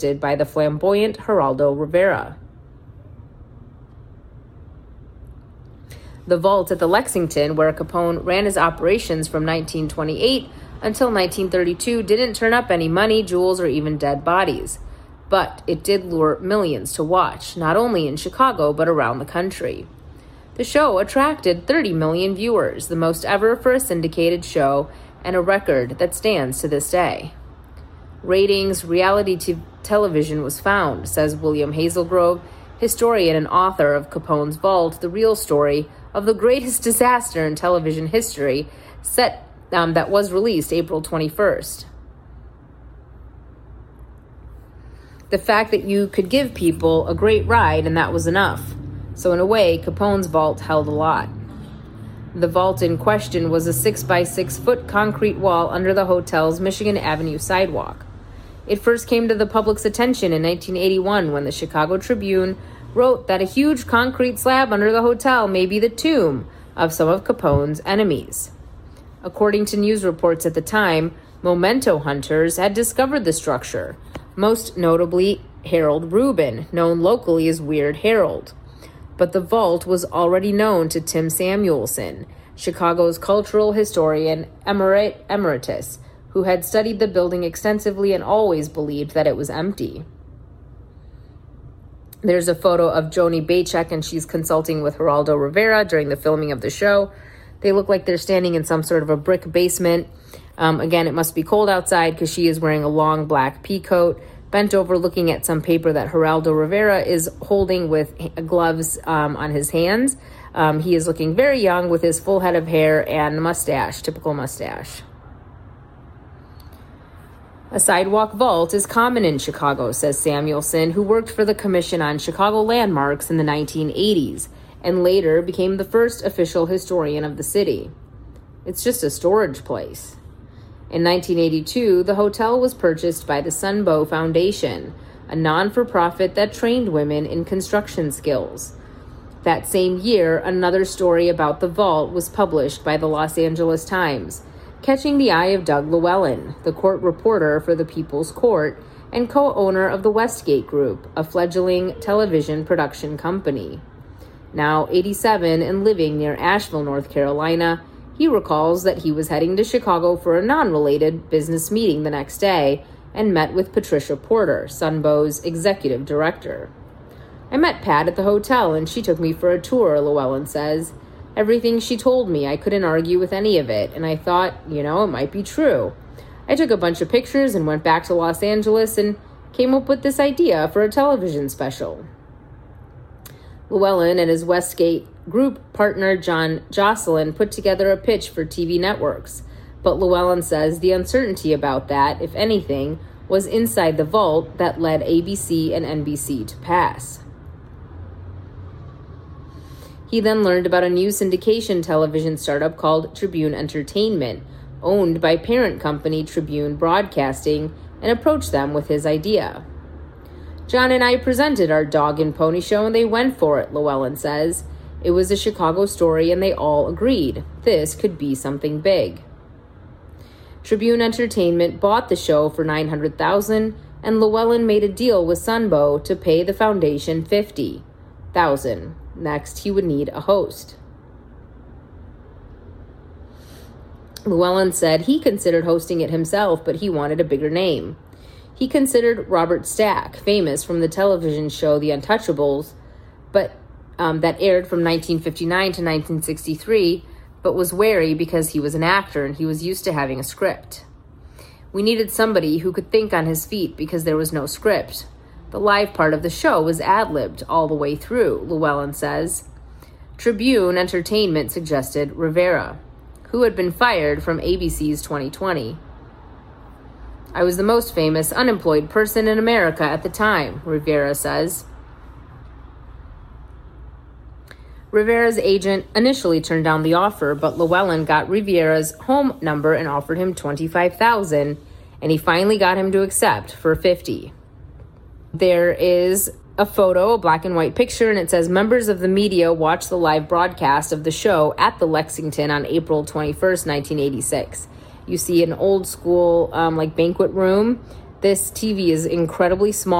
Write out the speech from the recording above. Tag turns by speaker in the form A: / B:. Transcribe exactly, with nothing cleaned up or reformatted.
A: by the flamboyant Geraldo Rivera. The vault at the Lexington, where Capone ran his operations from nineteen twenty-eight until nineteen thirty-two, didn't turn up any money, jewels, or even dead bodies. But it did lure millions to watch, not only in Chicago, but around the country. The show attracted thirty million viewers, the most ever for a syndicated show, and a record that stands to this day. Ratings, reality t- television was found, says William Hazelgrove, historian and author of Capone's Vault, the real story of the greatest disaster in television history, set um, that was released April twenty-first. The fact that you could give people a great ride and that was enough. So in a way, Capone's vault held a lot. The vault in question was a six by six foot concrete wall under the hotel's Michigan Avenue sidewalk. It first came to the public's attention in nineteen eighty-one when the Chicago Tribune wrote that a huge concrete slab under the hotel may be the tomb of some of Capone's enemies. According to news reports at the time, memento hunters had discovered the structure, most notably Harold Rubin, known locally as Weird Harold. But the vault was already known to Tim Samuelson, Chicago's cultural historian emerit- emeritus, who had studied the building extensively and always believed that it was empty. There's a photo of Joni Bacek, and she's consulting with Geraldo Rivera during the filming of the show. They look like they're standing in some sort of a brick basement. Um, again, it must be cold outside because she is wearing a long black pea coat, bent over looking at some paper that Geraldo Rivera is holding with gloves um, on his hands. Um, he is looking very young with his full head of hair and mustache, typical mustache. A sidewalk vault is common in Chicago, says Samuelson, who worked for the Commission on Chicago Landmarks in the nineteen eighties and later became the first official historian of the city. It's just a storage place. In nineteen eighty-two, the hotel was purchased by the Sunbow Foundation, a non-for-profit that trained women in construction skills. That same year, another story about the vault was published by the Los Angeles Times, catching the eye of Doug Llewellyn, the court reporter for the People's Court and co-owner of the Westgate Group, a fledgling television production company. Now eighty-seven and living near Asheville, North Carolina, he recalls that he was heading to Chicago for a non-related business meeting the next day and met with Patricia Porter, Sunbow's executive director. I met Pat at the hotel and she took me for a tour, Llewellyn says. Everything she told me, I couldn't argue with any of it, and I thought, you know, it might be true. I took a bunch of pictures and went back to Los Angeles and came up with this idea for a television special. Llewellyn and his Westgate Group partner John Jocelyn put together a pitch for T V networks, but Llewellyn says the uncertainty about that, if anything, was inside the vault that led A B C and N B C to pass. He then learned about a new syndication television startup called Tribune Entertainment, owned by parent company Tribune Broadcasting, and approached them with his idea. John and I presented our dog and pony show and they went for it, Llewellyn says. It was a Chicago story and they all agreed. This could be something big. Tribune Entertainment bought the show for nine hundred thousand dollars and Llewellyn made a deal with Sunbow to pay the foundation fifty thousand dollars. Next, he would need a host. Llewellyn said he considered hosting it himself, but he wanted a bigger name. He considered Robert Stack, famous from the television show The Untouchables, but um, that aired from nineteen fifty-nine to nineteen sixty-three, but was wary because he was an actor and he was used to having a script. We needed somebody who could think on his feet because there was no script. The live part of the show was ad-libbed all the way through, Llewellyn says. Tribune Entertainment suggested Rivera, who had been fired from A B C's twenty twenty. I was the most famous unemployed person in America at the time, Rivera says. Rivera's agent initially turned down the offer, but Llewellyn got Rivera's home number and offered him twenty-five thousand dollars, and he finally got him to accept for fifty thousand dollars. There is a photo, a black and white picture, and it says members of the media watched the live broadcast of the show at the Lexington on April twenty-first, nineteen eighty-six. You see an old school um, like banquet room This T V is incredibly small